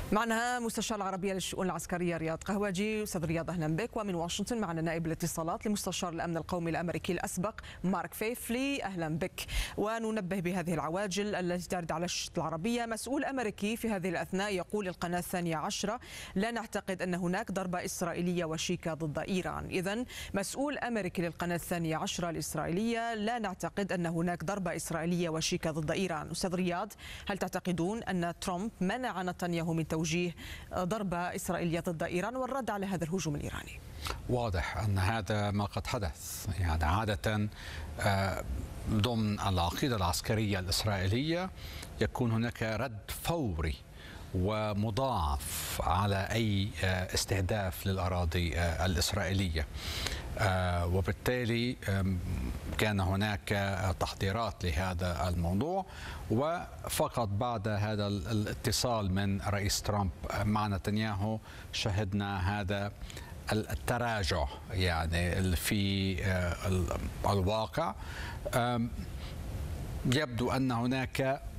معنا مستشار العربية للشؤون العسكرية رياض قهوجي. أستاذ رياض أهلا بك. ومن واشنطن معنا نائب الاتصالات لمستشار الأمن القومي الأمريكي الأسبق مارك فيفلي، أهلا بك. وننبه بهذه العواجل التي ترد على الشاشة العربية. مسؤول أمريكي في هذه الأثناء يقول القناة الثانية عشرة: لا نعتقد أن هناك ضربة إسرائيلية وشيكة ضد إيران. إذن مسؤول أمريكي للقناة الثانية عشرة الإسرائيلية: لا نعتقد أن هناك ضربة إسرائيلية وشيكة ضد إيران. أستاذ رياض، هل تعتقدون أن ترامب منع نتنياهو من توجيه ضربة إسرائيلية ضد إيران والرد على هذا الهجوم الإيراني؟ واضح أن هذا ما قد حدث. يعني عادة ضمن العقيدة العسكرية الإسرائيلية يكون هناك رد فوري ومضاعف على أي استهداف للأراضي الإسرائيلية، وبالتالي كان هناك تحضيرات لهذا الموضوع. وفقط بعد هذا الاتصال من رئيس ترامب مع نتنياهو شهدنا هذا التراجع يعني في الواقع. يبدو أن هناك